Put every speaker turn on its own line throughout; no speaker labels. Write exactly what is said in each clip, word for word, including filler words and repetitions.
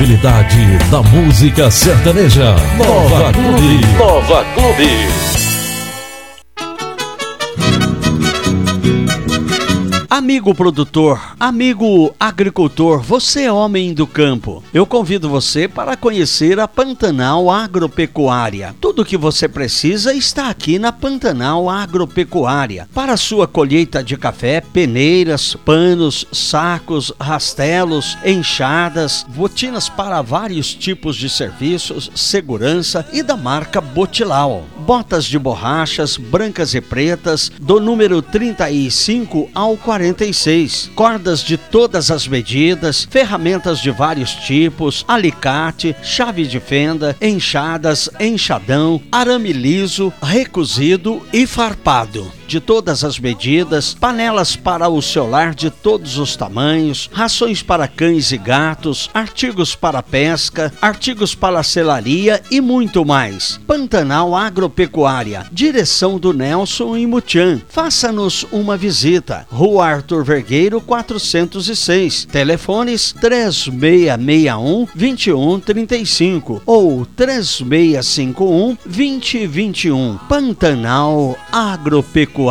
credibilidade da música sertaneja. Nova Clube. Nova Clube.
Amigo produtor, amigo agricultor, você é homem do campo. Eu convido você para conhecer a Pantanal Agropecuária. Tudo o que você precisa está aqui na Pantanal Agropecuária. Para sua colheita de café, peneiras, panos, sacos, rastelos, enxadas, botinas para vários tipos de serviços, segurança e da marca Botilau. Botas de borrachas, brancas e pretas, do número trinta e cinco ao quarenta e seis, cordas de todas as medidas, ferramentas de vários tipos, alicate, chave de fenda, enxadas, enxadão, arame liso, recozido e farpado. De todas as medidas, panelas para o seu lar de todos os tamanhos, rações para cães e gatos, artigos para pesca, artigos para selaria e muito mais. Pantanal Agropecuária, direção do Nelson e Mutian. Faça-nos uma visita. Rua Arthur Vergueiro quatrocentos e seis. Telefones três seis seis um, dois um três cinco ou três seis cinco um, dois zero dois um. Pantanal Agropecuária.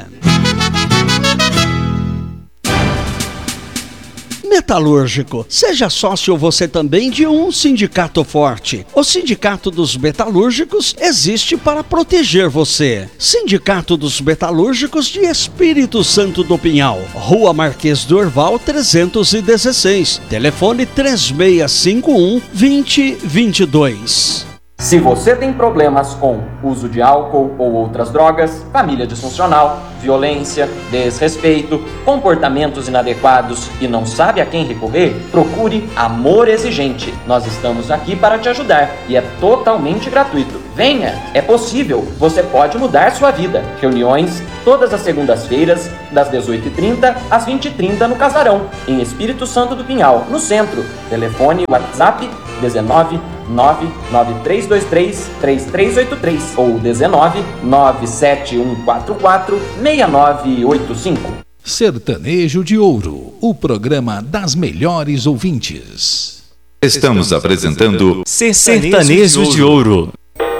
Metalúrgico. Seja sócio você também de um sindicato forte. O Sindicato dos Metalúrgicos existe para proteger você. Sindicato dos Metalúrgicos de Espírito Santo do Pinhal. Rua Marquês do Orval trezentos e dezesseis. Telefone três seis cinco um, dois zero dois dois.
Se você tem problemas com uso de álcool ou outras drogas, família disfuncional, violência, desrespeito, comportamentos inadequados e não sabe a quem recorrer, procure Amor Exigente. Nós estamos aqui para te ajudar e é totalmente gratuito. Venha, é possível, você pode mudar sua vida. Reuniões todas as segundas-feiras, das dezoito e trinta às vinte e trinta no Casarão, em Espírito Santo do Pinhal, no centro. Telefone WhatsApp dezenove, nove nove três dois três, três três oito três ou dezenove, nove sete um quatro quatro, seis nove oito cinco.
Sertanejo de Ouro, o programa das melhores ouvintes.
Estamos apresentando
Sertanejo de Ouro.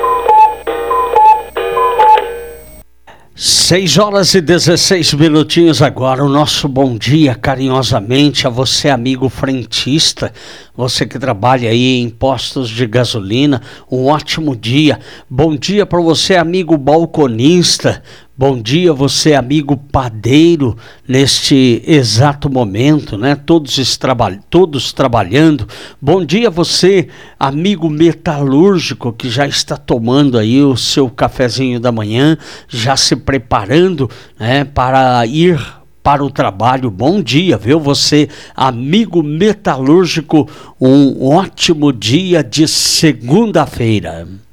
seis horas e dezesseis minutinhos agora, o nosso bom dia carinhosamente a você, amigo frentista, você que trabalha aí em postos de gasolina, um ótimo dia. Bom dia para você, amigo balconista. Bom dia, você, amigo padeiro, neste exato momento, né? Todos, traba- todos trabalhando. Bom dia, você, amigo metalúrgico, que já está tomando aí o seu cafezinho da manhã, já se preparando, né, para ir para o trabalho. Bom dia, viu? Você, amigo metalúrgico, um ótimo dia de segunda-feira.